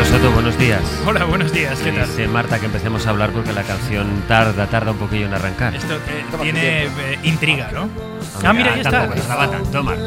Soto, buenos días. Hola, buenos días, ¿qué tal? Dice Marta que empecemos a hablar porque la canción tarda un poquillo en arrancar. Esto tiene intriga, ¿no? Hombre, Ah, mira, ahí está. tampoco, la bata, toma.